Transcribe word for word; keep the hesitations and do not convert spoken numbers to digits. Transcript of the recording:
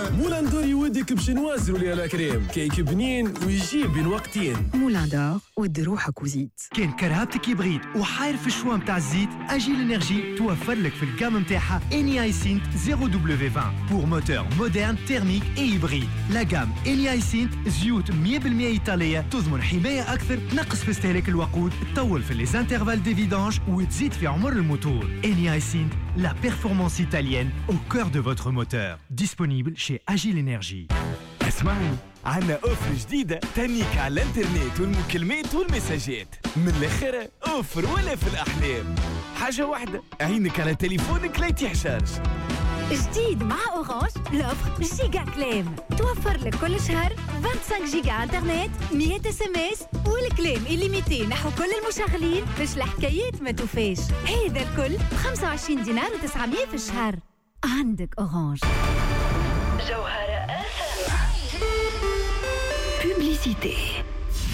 مولان دور يودك بشنواز ولا لا كريم كيك بنين ويجيب بين وقتين. مولان دور ودي روحك وزيد. كان كرهبتك يبغيد وحاير في الشوا متاع الزيت، أجيل إنرجي توفر لك في الجام متاعها إني هايسنت صفر دبليو عشرين pour moteur moderne, thermique et hybride. La gamme إني هايسنت زيوت مية بالمية إيطالية تضمن حماية أكثر، تنقص في استهلاك الوقود، تطول في les intervalles de vidange وتزيد في عمر الموتور. إني هايسنت la performance italienne au cœur de votre moteur. Disponible chez Agile Énergie. اسمعني، عنا اوفر جديدة تنيك على الانترنت والمكالمات والمساجات. من الاخر اوفر ولا في الاحلام. حاجة واحدة، عينك على تليفونك لا يتحشرش. جديد مع أورانج لوفر جيجا كلام، توفر لك كل شهر خمسة وعشرين جيجا انترنت، مية اس ام اس والكلام إليميتي نحو كل المشغلين باش الحكايات ما توفاش. هذا الكل ب خمسة وعشرين دينار وتسعمية في الشهر. عندك أورانج. جوهرة أف ام. Publicité.